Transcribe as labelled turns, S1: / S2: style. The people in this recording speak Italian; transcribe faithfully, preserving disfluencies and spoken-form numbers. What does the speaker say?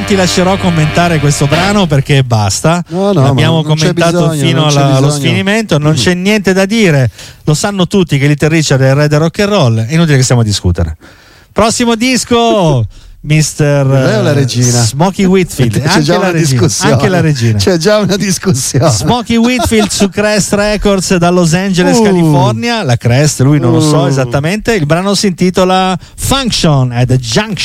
S1: ti lascerò commentare questo brano perché basta.
S2: No, no,
S1: l'abbiamo
S2: non c'è
S1: commentato
S2: bisogno,
S1: fino
S2: non c'è
S1: alla- allo
S2: bisogno.
S1: sfinimento, non
S2: Mm.
S1: c'è niente da dire, lo sanno tutti che Little Richard è il re del rock and roll, è inutile che stiamo a discutere. Prossimo disco, mister
S2: Lei o la regina?
S1: Smokey Whitfield.
S2: C'è
S1: anche
S2: già
S1: la
S2: una
S1: regina,
S2: discussione.
S1: anche la regina.
S2: C'è già una discussione.
S1: Smokey Whitfield su Crest Records da Los Angeles,
S2: Uh.
S1: California. La Crest, lui non lo so
S2: Uh.
S1: esattamente. Il brano si intitola Function at the Junction.